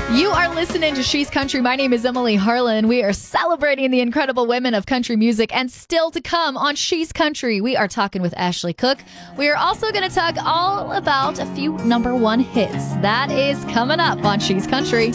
You are listening to She's Country. My name is Emily Harlan. We are celebrating the incredible women of country music, and still to come on She's Country, we are talking with Ashley Cook. We are also going to talk all about a few number one hits. That is coming up on She's Country.